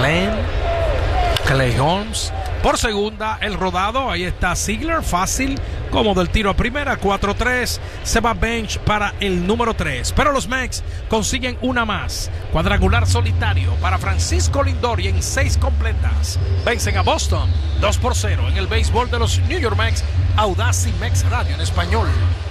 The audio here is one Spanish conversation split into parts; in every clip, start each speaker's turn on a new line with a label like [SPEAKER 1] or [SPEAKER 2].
[SPEAKER 1] Clay Holmes. Por segunda, el rodado, ahí está Ziegler, fácil, como del tiro a primera, 4-3, se va bench para el número 3, pero los Mex consiguen una más, cuadrangular solitario para Francisco Lindor y en 6 completas, vencen a Boston, 2-0 en el béisbol de los New York Mets, Audacy Mex Radio en español.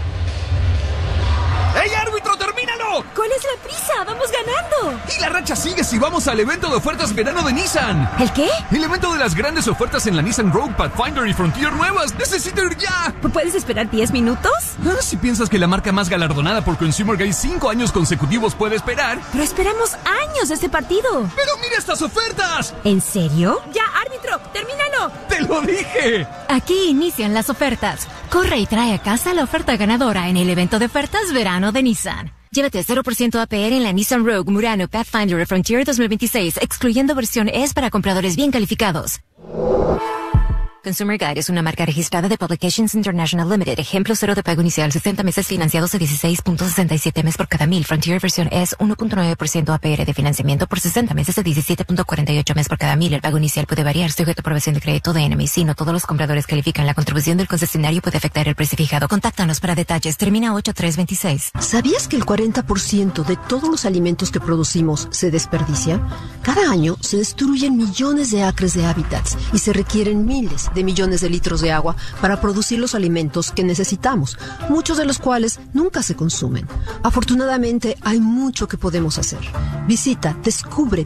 [SPEAKER 2] ¡Ey, árbitro, termínalo!
[SPEAKER 3] ¿Cuál es la prisa? ¡Vamos ganando!
[SPEAKER 2] Y la racha sigue si vamos al evento de ofertas verano de Nissan.
[SPEAKER 3] ¿El qué?
[SPEAKER 2] El evento de las grandes ofertas en la Nissan Rogue, Pathfinder y Frontier nuevas. ¡Necesito ir ya!
[SPEAKER 3] ¿Puedes esperar 10 minutos?
[SPEAKER 2] Si piensas que la marca más galardonada por Consumer Guide 5 años consecutivos puede esperar.
[SPEAKER 3] Pero esperamos años de este partido.
[SPEAKER 2] ¡Pero mira estas ofertas!
[SPEAKER 3] ¿En serio? Ya, árbitro, termínalo.
[SPEAKER 2] ¡Te lo dije!
[SPEAKER 4] Aquí inician las ofertas. Corre y trae a casa la oferta ganadora en el evento de ofertas verano de Nissan. Llévate 0% APR en la Nissan Rogue, Murano, Pathfinder y Frontier 2026, excluyendo versión S para compradores bien calificados. Consumer Guide es una marca registrada de Publications International Limited. Ejemplo 0 de pago inicial, 60 meses financiados a 16.67 mes por cada 1000. Frontier versión S, 1.9% APR de financiamiento por 60 meses a 17.48 mes por cada 1000. El pago inicial puede variar sujeto a aprobación de crédito de NMC. No todos los compradores califican. La contribución del concesionario puede afectar el precio fijado. Contáctanos para detalles. Termina 8326.
[SPEAKER 5] ¿Sabías que el 40% de todos los alimentos que producimos se desperdicia? Cada año se destruyen millones de acres de hábitats y se requieren miles de millones de litros de agua para producir los alimentos que necesitamos, muchos de los cuales nunca se consumen. Afortunadamente, hay mucho que podemos hacer. Visita descubre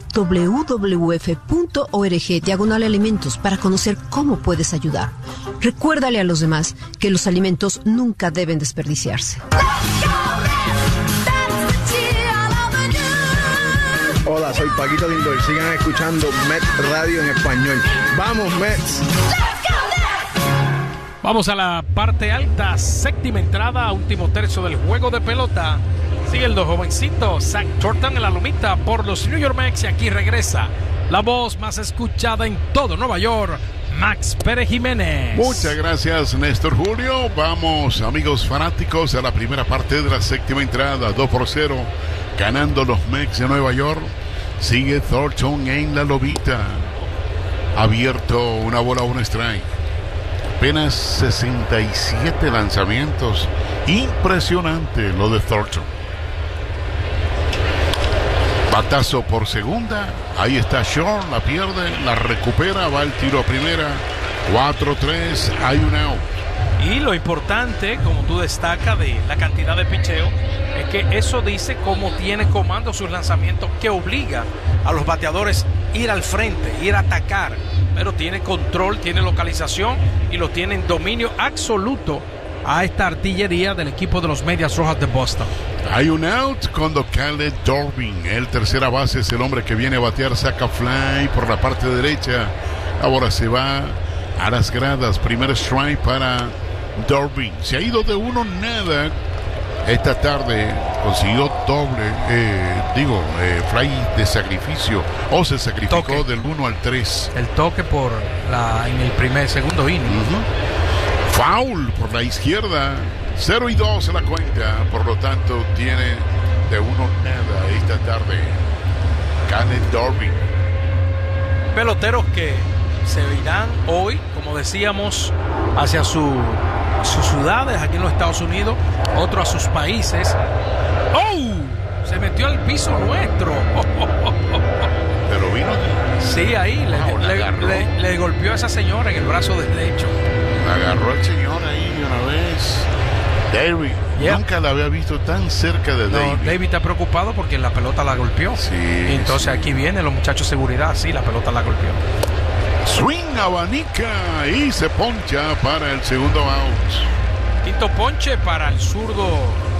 [SPEAKER 5] www.org/alimentos para conocer cómo puedes ayudar. Recuérdale a los demás que los alimentos nunca deben desperdiciarse.
[SPEAKER 6] Hola, soy Paquito Lindor. Sigan escuchando Mets Radio en español. ¡Vamos, Mets!
[SPEAKER 1] Vamos a la parte alta, séptima entrada, último tercio del juego de pelota. Sigue el jovencito Zach Thornton en la lomita por los New York Mets y aquí regresa la voz más escuchada en todo Nueva York, Max Pérez Jiménez.
[SPEAKER 7] Muchas gracias, Néstor Julio. Vamos, amigos fanáticos, a la primera parte de la séptima entrada, 2-0, ganando los Mets de Nueva York. Sigue Thornton en la lomita. Abierto, una bola, un strike. Apenas 67 lanzamientos. Impresionante lo de Thornton. Batazo por segunda. Ahí está Shaw, la pierde, la recupera, va el tiro a primera. 4-3, hay un out.
[SPEAKER 1] Y lo importante, como tú destacas, de la cantidad de picheo, es que eso dice cómo tiene comando sus lanzamientos, que obliga a los bateadores ir al frente, ir a atacar. Pero tiene control, tiene localización y lo tiene en dominio absoluto a esta artillería del equipo de los Medias Rojas de Boston.
[SPEAKER 7] Hay un out cuando Caleb Dorbin, el tercera base, es el hombre que viene a batear, saca fly por la parte derecha. Ahora se va a las gradas. Primer strike para Dorbin. Se ha ido de 1-0. Esta tarde consiguió doble, fly de sacrificio, o se sacrificó toque del 1-3.
[SPEAKER 1] El toque en el segundo inning.
[SPEAKER 7] Foul por la izquierda, 0-2 en la cuenta, por lo tanto tiene de 1-0 esta tarde Caleb Dorbin.
[SPEAKER 1] Peloteros que se irán hoy, como decíamos, hacia sus ciudades aquí en los Estados Unidos, otro a sus países. ¡Oh! Se metió al piso nuestro.
[SPEAKER 7] Pero vino.
[SPEAKER 1] Sí, ahí le golpeó a esa señora en el brazo derecho.
[SPEAKER 7] Agarró al señor ahí una vez. David, nunca la había visto tan cerca de David.
[SPEAKER 1] David está preocupado porque la pelota la golpeó.
[SPEAKER 7] Sí.
[SPEAKER 1] Y entonces aquí vienen los muchachos de seguridad. Sí, la pelota la golpeó.
[SPEAKER 7] Swing, abanica y se poncha para el segundo out.
[SPEAKER 1] Quinto ponche para el zurdo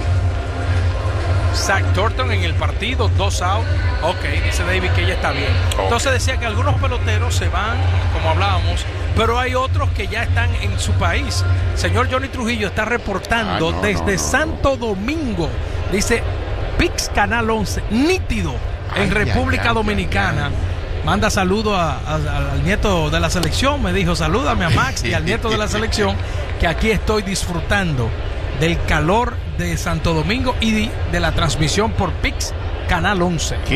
[SPEAKER 1] Zach Thornton en el partido, 2 out. Ok, dice David que ella está bien. Okay. Entonces decía que algunos peloteros se van, como hablábamos, pero hay otros que ya están en su país. Señor Johnny Trujillo está reportando desde Santo Domingo. Dice Pix Canal 11, nítido en República Dominicana. Manda saludo al nieto de la selección. Me dijo, salúdame a Max y al nieto de la selección, que aquí estoy disfrutando del calor de Santo Domingo y de la transmisión por Pix Canal 11.